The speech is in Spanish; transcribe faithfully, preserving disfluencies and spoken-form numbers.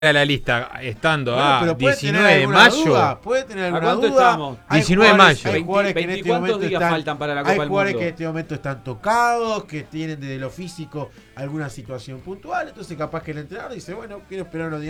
a la lista estando Bueno, a pero puede diecinueve tener de alguna mayo. duda, puede tener alguna cuánto duda. estamos? Hay diecinueve de jugadores- mayo. Hay jugadores que en este ¿Cuántos momento días están, faltan para la Copa hay del jugadores Mundo? que en este momento están tocados, que tienen desde lo físico alguna situación puntual, entonces capaz que el entrenador dice, bueno, quiero esperar unos días